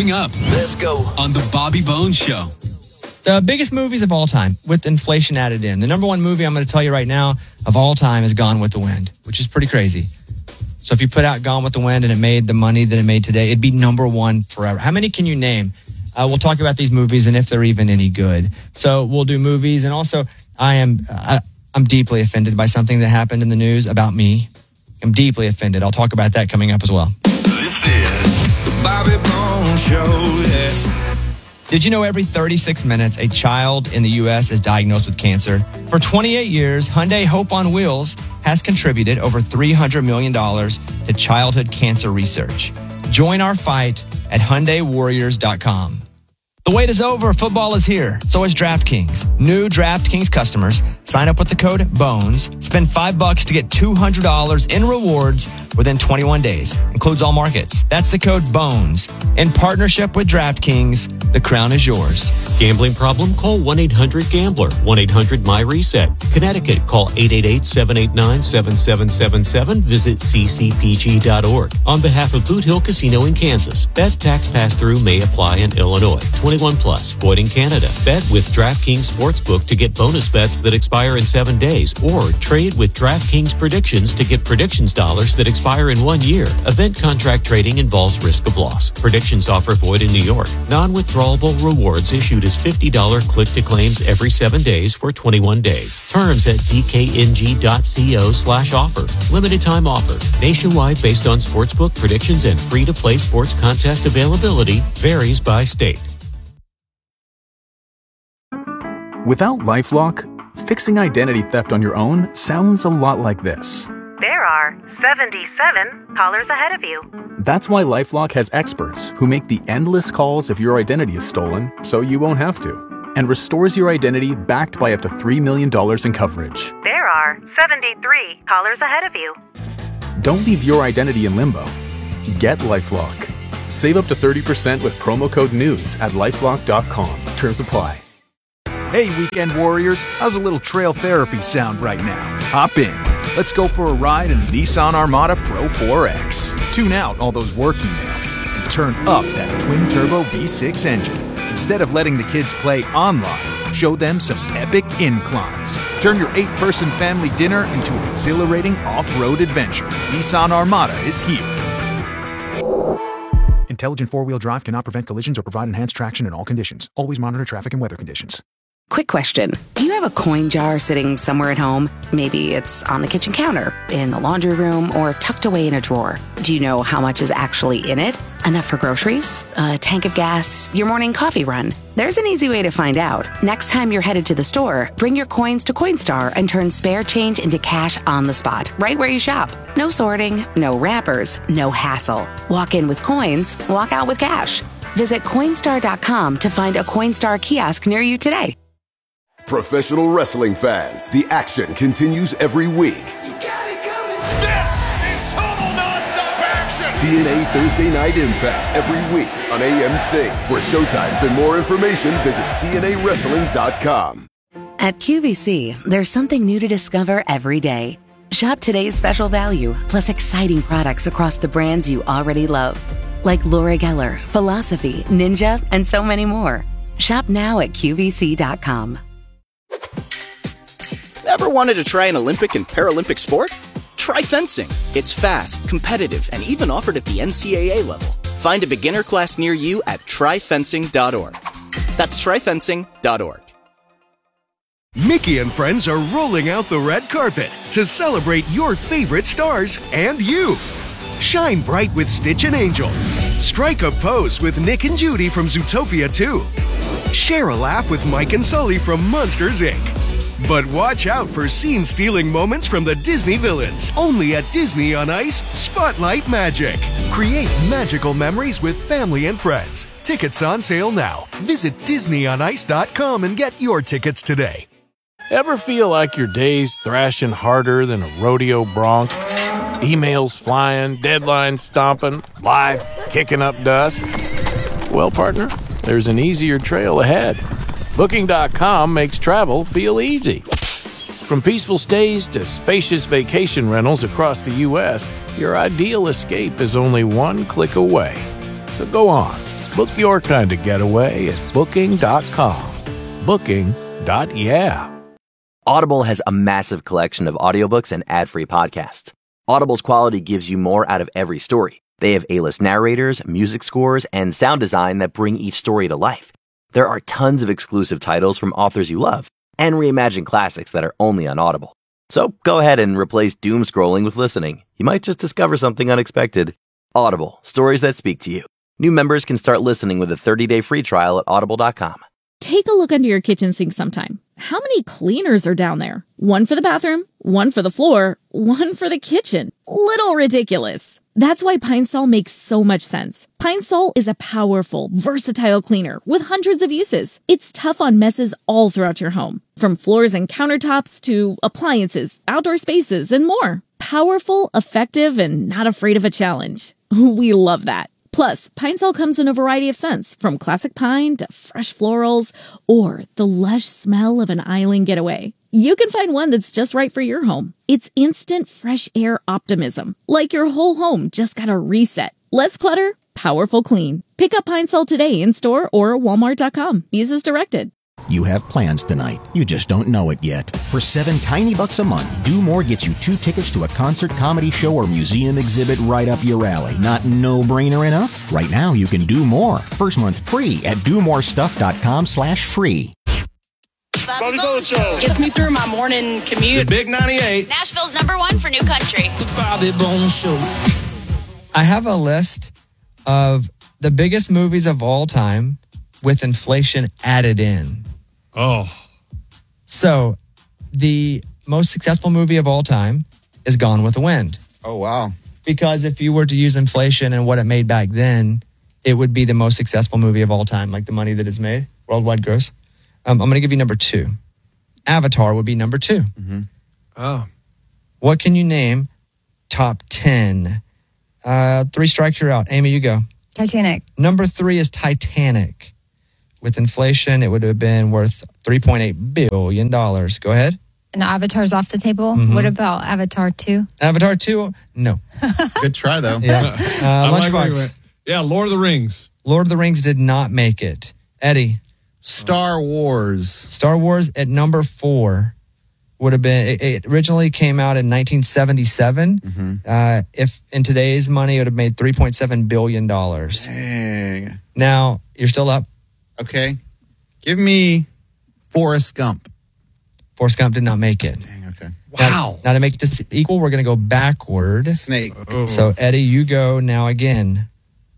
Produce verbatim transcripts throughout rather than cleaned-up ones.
Coming up. Let's go. On The Bobby Bones Show. The biggest movies of all time with inflation added in. The number one movie I'm going to tell you right now of all time is Gone with the Wind, which is pretty crazy. So if you put out Gone with the Wind and it made the money that it made today, it'd be number one forever. How many can you name? Uh, we'll talk about these movies and if they're even any good. So we'll do movies. And also, I am I, I'm deeply offended by something that happened in the news about me. I'm deeply offended. I'll talk about that coming up as well. This is the Bobby Bones Show, yeah. Did you know every thirty-six minutes, a child in the U S is diagnosed with cancer? For twenty-eight years, Hyundai Hope on Wheels has contributed over three hundred million dollars to childhood cancer research. Join our fight at Hyundai Warriors dot com. The wait is over. Football is here. So is DraftKings. New DraftKings customers sign up with the code BONES. Spend five bucks to get two hundred dollars in rewards within twenty-one days. Includes all markets. That's the code BONES. In partnership with DraftKings, the crown is yours. Gambling problem? Call one eight hundred gambler. one eight hundred my reset. Connecticut, call eight eight eight, seven eight nine, seven seven seven seven. Visit c c p g dot org. On behalf of Boot Hill Casino in Kansas, bet tax pass-through may apply in Illinois. twenty-one plus, void in Canada. Bet with DraftKings Sportsbook to get bonus bets that expire in seven days, or trade with DraftKings Predictions to get predictions dollars that expire in one year. Event contract trading involves risk of loss. Predictions offer void in New York. Non-withdrawable rewards issued as fifty dollars click-to-claims every seven days for twenty-one days. Terms at d k n g dot co slash offer. Limited time offer. Nationwide based on sportsbook predictions and free-to-play sports contest availability. Varies by state. Without LifeLock, fixing identity theft on your own sounds a lot like this. There are seventy-seven callers ahead of you. That's why LifeLock has experts who make the endless calls if your identity is stolen, so you won't have to, and restores your identity backed by up to three million dollars in coverage. There are seventy-three callers ahead of you. Don't leave your identity in limbo. Get LifeLock. Save up to thirty percent with promo code NEWS at lifelock dot com. Terms apply. Hey, weekend warriors, how's a little trail therapy sound right now? Hop in. Let's go for a ride in the Nissan Armada Pro four X. Tune out all those work emails and turn up that twin-turbo V six engine. Instead of letting the kids play online, show them some epic inclines. Turn your eight-person family dinner into an exhilarating off-road adventure. Nissan Armada is here. Intelligent four-wheel drive cannot prevent collisions or provide enhanced traction in all conditions. Always monitor traffic and weather conditions. Quick question. Do you have a coin jar sitting somewhere at home? Maybe it's on the kitchen counter, in the laundry room, or tucked away in a drawer. Do you know how much is actually in it? Enough for groceries? A tank of gas? Your morning coffee run? There's an easy way to find out. Next time you're headed to the store, bring your coins to Coinstar and turn spare change into cash on the spot, right where you shop. No sorting, no wrappers, no hassle. Walk in with coins, walk out with cash. Visit Coinstar dot com to find a Coinstar kiosk near you today. Professional wrestling fans, the action continues every week. You got it coming. This is total nonstop action. T N A Thursday Night Impact every week on A M C. For showtimes and more information, visit T N A wrestling dot com. At Q V C, there's something new to discover every day. Shop today's special value, plus exciting products across the brands you already love. Like Laura Geller, Philosophy, Ninja, and so many more. Shop now at Q V C dot com. Ever wanted to try an Olympic and Paralympic sport? Try fencing. It's fast, competitive, and even offered at the N C double A level. Find a beginner class near you at try fencing dot org. That's try fencing dot org. Mickey and friends are rolling out the red carpet to celebrate your favorite stars and you. Shine bright with Stitch and Angel. Strike a pose with Nick and Judy from Zootopia two. Share a laugh with Mike and Sully from Monsters, Incorporated. But watch out for scene-stealing moments from the Disney villains. Only at Disney on Ice Spotlight Magic. Create magical memories with family and friends. Tickets on sale now. Visit disney on ice dot com and get your tickets today. Ever feel like your day's thrashing harder than a rodeo bronc? Emails flying, deadlines stomping, life kicking up dust? Well, partner, there's an easier trail ahead. Booking dot com makes travel feel easy. From peaceful stays to spacious vacation rentals across the U S, your ideal escape is only one click away. So go on, Book your kind of getaway at booking dot com. Booking dot yeah. Audible has a massive collection of audiobooks and ad-free podcasts. Audible's quality gives you more out of every story. They have A-list narrators, music scores, and sound design that bring each story to life. There are tons of exclusive titles from authors you love, and reimagined classics that are only on Audible. So go ahead and replace doom scrolling with listening. You might just discover something unexpected. Audible, stories that speak to you. New members can start listening with a thirty-day free trial at audible dot com. Take a look under your kitchen sink sometime. How many cleaners are down there? One for the bathroom, one for the floor, one for the kitchen. Little ridiculous. That's why Pine Sol makes so much sense. Pine Sol is a powerful, versatile cleaner with hundreds of uses. It's tough on messes all throughout your home, from floors and countertops to appliances, outdoor spaces, and more. Powerful, effective, and not afraid of a challenge. We love that. Plus, Pine Sol comes in a variety of scents, from classic pine to fresh florals or the lush smell of an island getaway. You can find one that's just right for your home. It's instant fresh air optimism, like your whole home just got a reset. Less clutter, powerful clean. Pick up Pine Sol today in store or walmart dot com. Use as directed. You have plans tonight. You just don't know it yet. For seven tiny bucks a month, Do More gets you two tickets to a concert, comedy show, or museum exhibit right up your alley. Not no-brainer enough? Right now, you can do more. First month free at do more stuff dot com slash free. Bobby Bone Show gets me through my morning commute. The Big ninety-eight. Nashville's number one for new country. The Bobby Bone Show. I have a list of the biggest movies of all time with inflation added in. Oh. So, the most successful movie of all time is Gone with the Wind. Oh, wow. Because if you were to use inflation and what it made back then, it would be the most successful movie of all time, like the money that it's made, worldwide gross. Um, I'm going to give you number two. Avatar would be number two. Mm-hmm. Oh. What can you name top ten? Uh, three strikes, you're out. Amy, you go. Titanic. Number three is Titanic. With inflation, it would have been worth three point eight billion dollars. Go ahead. And Avatar's off the table. Mhm. What about Avatar two? Avatar two? No. Good try, though. Yeah. Uh, like Lunchbox. Yeah, Lord of the Rings. Lord of the Rings did not make it. Eddie. Star Wars. Star Wars at number four would have been, it, it originally came out in nineteen seventy-seven. Mm-hmm. Uh, if in today's money, it would have made three point seven billion dollars. Dang. Now, you're still up. Okay. Give me Forrest Gump. Forrest Gump did not make it. Dang, okay. Now, now to make this equal, we're going to go backward. Snake. Oh. So, Eddie, you go now again.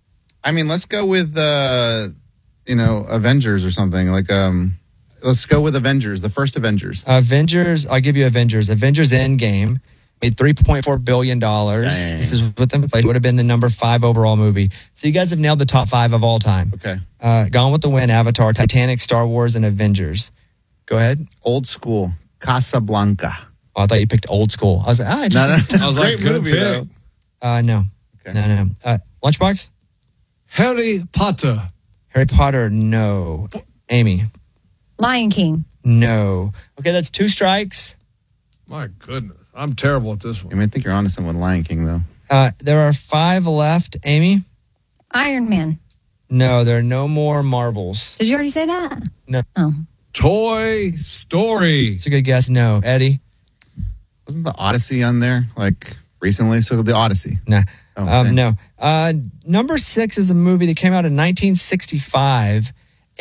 I mean, let's go with, uh, you know, Avengers or something. Like, um, let's go with Avengers, the first Avengers. Avengers, I'll give you Avengers. Avengers Endgame made three point four billion dollars. Dang. This is with inflation. Would have been the number five overall movie. So you guys have nailed the top five of all time. Okay. Uh, Gone with the Wind, Avatar, Titanic, Star Wars, and Avengers. Go ahead. Old school. Casablanca. Oh, I thought you picked old school. I was like, ah, I just, No, no, I was great like, good movie, pick. though. Uh, no. Okay. No, no. Uh, Lunchbox? Harry Potter. Harry Potter, no. Amy? Lion King. No. Okay, that's two strikes. My goodness. I'm terrible at this one. I mean, I think you're onto something with Lion King, though. Uh, there are five left. Amy? Iron Man. No, there are no more marbles. Did you already say that? No. Oh. Toy Story. It's a good guess. No. Eddie? Wasn't the Odyssey on there, like, recently? So the Odyssey. Nah. Oh, um, okay. no. Uh, number six is a movie that came out in nineteen sixty-five.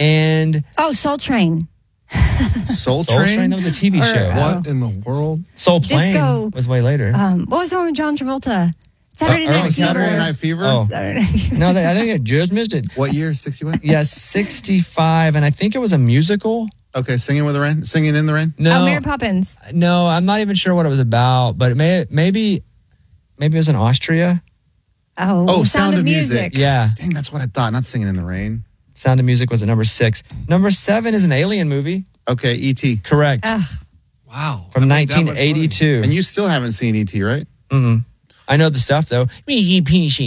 And Oh, Soul Train. Soul, Soul Train? Train, that was a T V Or, show. uh, What in the world? Soul Plane Disco. was way later. Um, what was the one with John Travolta? Saturday Uh, Night oh, Fever. Saturday Night Fever? Oh. Saturday Night Fever. No, they, I think I just missed it. What year? sixty-one? Yes, sixty-five. And I think it was a musical. Okay, Singing with the Rain? Singing in the Rain? No, Oh, Mary Poppins. no, I'm not even sure what it was about, but it may, maybe, maybe it was in Austria. Oh, Oh, Sound, of Music. Yeah. Dang, that's what I thought. Not Singing in the Rain. Sound of Music was at number six. Number seven is an alien movie. Okay, E T. Correct. Ugh. Wow. From I made that much nineteen eighty-two. And you still haven't seen E T, right? Mm-mm. I know the stuff, though. E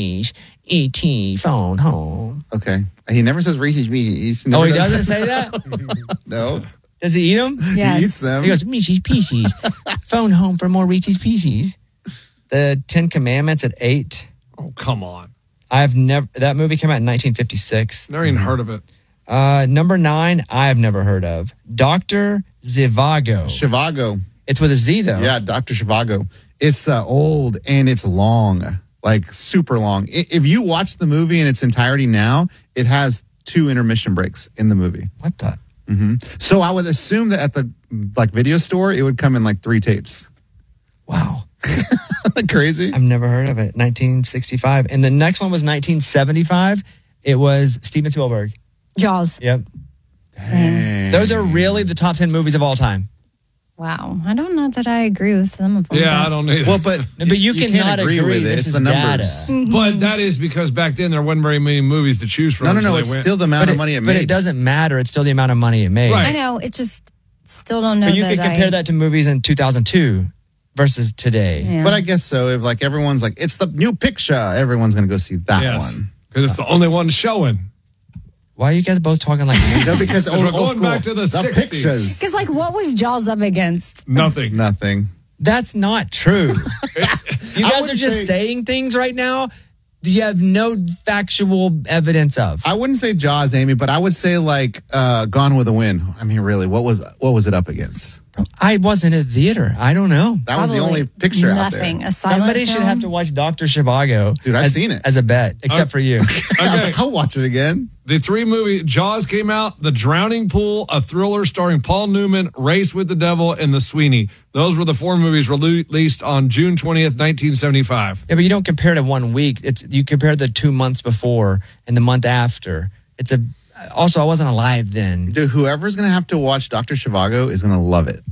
T phone home. Okay. He never says Reese's Pieces. Oh, he doesn't say that? No. Does he eat them? Yes. He eats them. He goes, Reese's Pieces. Phone home for more Reese's Pieces. The Ten Commandments at eight. Oh, come on. I've never. That movie came out in nineteen fifty-six. Never even heard of it. Uh, number nine, I've never heard of. Doctor Zhivago. Zhivago. It's with a Z though. Yeah, Doctor Zhivago. It's uh, old and it's long, like super long. I- If you watch the movie in its entirety now, it has two intermission breaks in the movie. What the? Mm-hmm. So I would assume that at the like video store, it would come in like three tapes. Wow. Crazy. I've never heard of it. nineteen sixty-five. And the next one was nineteen seventy-five. It was Steven Spielberg. Jaws. Yep. Dang. Those are really the top ten movies of all time. Wow. I don't know that I agree with some of them. Yeah, I don't either. Well, but No, but you, you cannot can't agree with it. This It's is the numbers. data. But that is because back then there wasn't very many movies to choose from. No, no, until no. they It's went- still the amount But of it, money it but made. it doesn't matter. It's still the amount of money it made. Right. I know. It just still don't know But you that could compare I, that to movies in two thousand two versus today. Yeah. But I guess so. If like everyone's like, it's the new picture, everyone's going to go see that Yes. one. Because it's the only one showing. Why are you guys both talking like No, because We're old, going old school. back to the sixties. pictures. Because, like, what was Jaws up against? Nothing. Nothing. That's not true. You I guys would are just say- saying things right now you have no factual evidence of. I wouldn't say Jaws, Amy, but I would say like uh, Gone with the Wind. I mean, really, what was what was it up against? I wasn't at theater. I don't know. That was the Probably only picture out there. Nothing. A silent Somebody should film? have to watch Doctor Zhivago. Dude, I've as, seen it. as a bet, except Uh, for you. I was Okay. like, I'll watch it again. The three movies, Jaws came out, The Drowning Pool, a thriller starring Paul Newman, Race with the Devil, and The Sweeney. Those were the four movies released on June twentieth, nineteen seventy-five. Yeah, but you don't compare to one week. It's you compare the two months before and the month after. It's a. Also, I wasn't alive then. Dude, whoever's going to have to watch Doctor Zhivago is going to love it.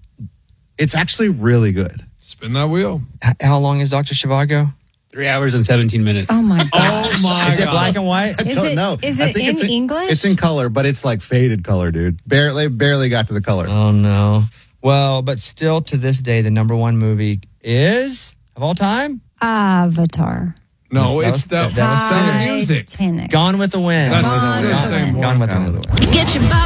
It's actually really good. Spin that wheel. H- how long is Doctor Zhivago? Three hours and seventeen minutes. Oh, my Oh, gosh. my Is it God. black and white? I Is don't it- know. is I it think in it's English? It's in color, but it's like faded color, dude. Barely, barely got to the color. Oh no. Well, but still to this day, the number one movie is of all time Avatar. No, That it's was- that, that was Sound of Titanic. Music. Titanic. Gone with the Wind. That's Gone the with same Gone one. with the Wind. Get your